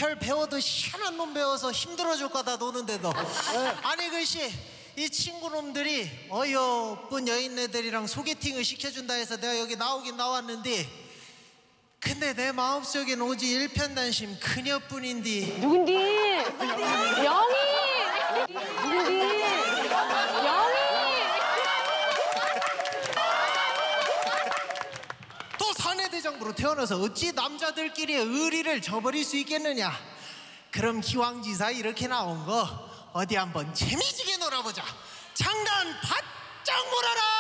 별 배워도 희한한 놈 배워서 힘들어질 거다 노는데도. 아니 글씨 이 친구놈들이 어여쁜 여인네들이랑 소개팅을 시켜준다 해서 내가 여기 나오긴 나왔는데, 근데 내 마음속엔 오직 일편단심 그녀뿐인디. 누군디? 영희! 누군디? 영희! 또 사내대장부로 태어나서 어찌 남자들끼리의 의리를 저버릴 수 있겠느냐. 그럼 기왕지사 이렇게 나온 거 어디 한번 재미지게 놀아보자. 장단 바짝 몰아라.